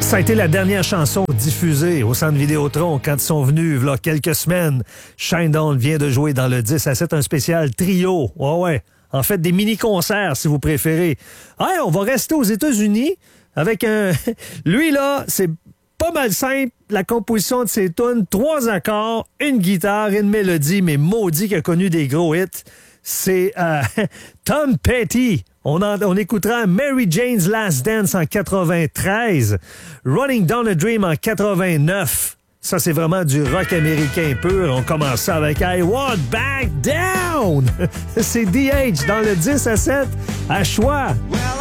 Ça a été la dernière chanson diffusée au Centre Vidéotron quand ils sont venus, il y a quelques semaines. Shinedown vient de jouer dans le 10 à 7, un spécial trio. Ouais. En fait, des mini-concerts, si vous préférez. Ouais, on va rester aux États-Unis avec un... Lui, là, c'est pas mal simple, la composition de ses tunes. 3 accords, une guitare, une mélodie, mais maudit qu'il a connu des gros hits. C'est Tom Petty. On écoutera Mary Jane's Last Dance en 93, Running Down a Dream en 89. Ça, c'est vraiment du rock américain pur. On commence ça avec I Won't Back Down. C'est DH dans le 10 à 7 à choix. Well,